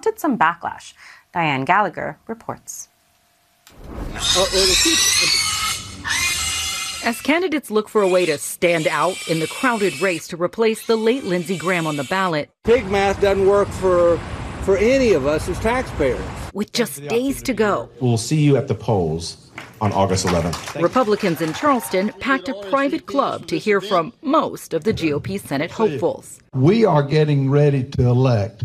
prompted some backlash. Diane Gallagher reports. As candidates look for a way to stand out in the crowded race to replace the late Lindsey Graham on the ballot, pig math doesn't work for any of us as taxpayers. With just days to go, we'll see you at the polls on August 11th. Republicans in Charleston packed a private club to hear from most of the GOP Senate hopefuls. We are getting ready to elect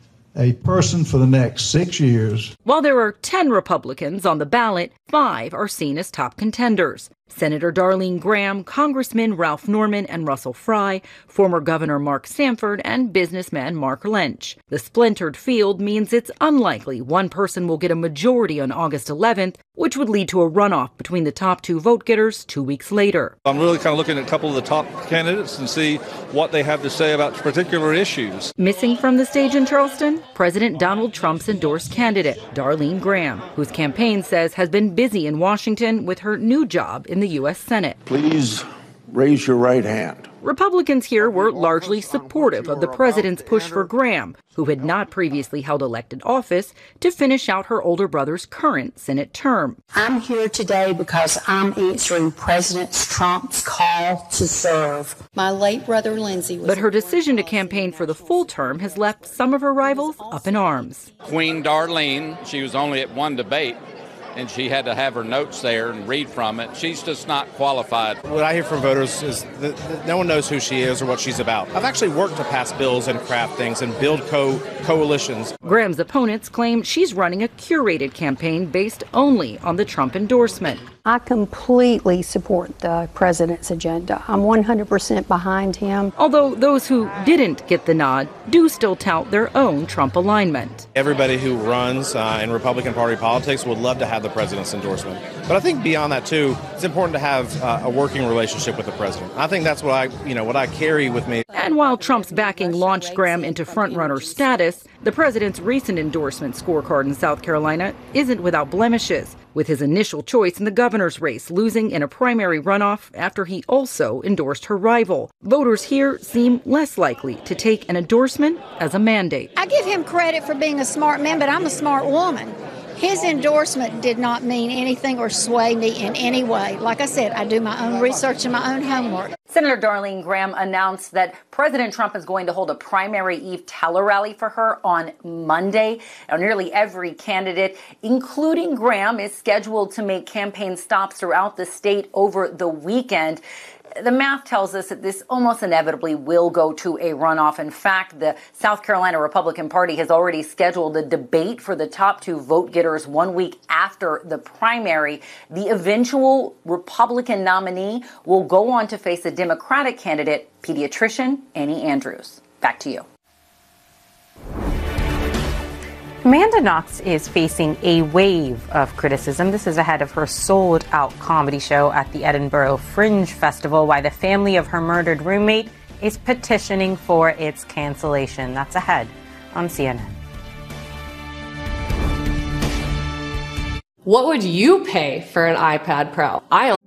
a person for the next 6 years. While there are 10 Republicans on the ballot, 5 are seen as top contenders. Senator Darlene Graham, Congressman Ralph Norman and Russell Fry, former Governor Mark Sanford, and businessman Mark Lynch. The splintered field means it's unlikely one person will get a majority on August 11th, which would lead to a runoff between the top 2 vote-getters 2 weeks later. I'm really kind of looking at a couple of the top candidates and see what they have to say about particular issues. Missing from the stage in Charleston, President Donald Trump's endorsed candidate, Darlene Graham, whose campaign says has been busy in Washington with her new job in the U.S. Senate. Please raise your right hand. Republicans here were largely supportive of the president's push for Graham, who had not previously held elected office, to finish out her older brother's current Senate term. I'm here today because I'm answering President Trump's call to serve. My late brother Lindsey was... But her decision to campaign for the full term has left some of her rivals up in arms. Queen Darlene, she was only at one debate, and she had to have her notes there and read from it. She's just not qualified. What I hear from voters is that no one knows who she is or what she's about. I've actually worked to pass bills and craft things and build coalitions. Graham's opponents claim she's running a curated campaign based only on the Trump endorsement. I completely support the president's agenda. I'm 100% behind him. Although those who didn't get the nod do still tout their own Trump alignment. Everybody who runs in Republican Party politics would love to have the president's endorsement. But I think beyond that, too, it's important to have a working relationship with the president. I think that's what I carry with me. And while Trump's backing launched Graham into frontrunner status, the president's recent endorsement scorecard in South Carolina isn't without blemishes, with his initial choice in the governor's race losing in a primary runoff after he also endorsed her rival. Voters here seem less likely to take an endorsement as a mandate. I give him credit for being a smart man, but I'm a smart woman. His endorsement did not mean anything or sway me in any way. Like I said, I do my own research and my own homework. Senator Darlene Graham announced that President Trump is going to hold a primary eve tele-rally for her on Monday. Now, nearly every candidate, including Graham, is scheduled to make campaign stops throughout the state over the weekend. The math tells us that this almost inevitably will go to a runoff. In fact, the South Carolina Republican Party has already scheduled a debate for the top 2 vote-getters 1 week after the primary. The eventual Republican nominee will go on to face a Democratic candidate, pediatrician Annie Andrews. Back to you. Amanda Knox is facing a wave of criticism. This is ahead of her sold-out comedy show at the Edinburgh Fringe Festival, while the family of her murdered roommate is petitioning for its cancellation. That's ahead on CNN. What would you pay for an iPad Pro? I